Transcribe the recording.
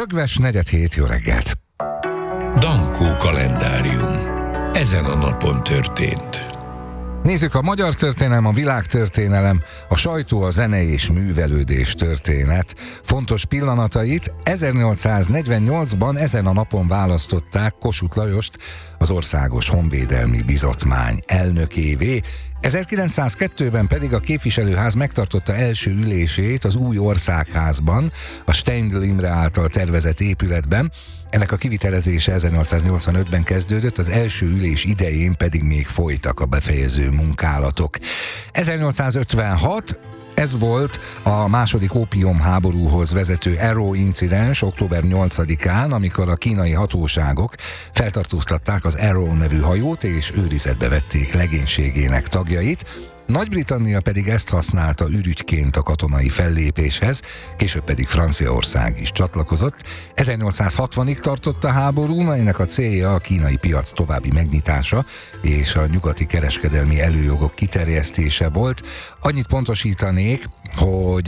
Rögves 4:07, jó reggelt! Dankó kalendárium. Ezen a napon történt. Nézzük a magyar történelem, a világtörténelem, a sajtó, a zene és művelődés történet fontos pillanatait. 1848-ban ezen a napon választották Kossuth Lajost az Országos Honvédelmi Bizottmány elnökévé. 1902-ben pedig a képviselőház megtartotta első ülését az új Országházban, a Steindl Imre által tervezett épületben. Ennek a kivitelezése 1885-ben kezdődött, az első ülés idején pedig még folytak a befejező munkálatok. 1856, ez volt a második ópiumháborúhoz vezető Arrow incidens október 8-án, amikor a kínai hatóságok feltartóztatták az Arrow nevű hajót, és őrizetbe vették legénységének tagjait. Nagy-Britannia pedig ezt használta ürügyként a katonai fellépéshez, később pedig Franciaország is csatlakozott. 1860-ig tartott a háború, melynek a célja a kínai piac további megnyitása és a nyugati kereskedelmi előjogok kiterjesztése volt. Annyit pontosítanék, hogy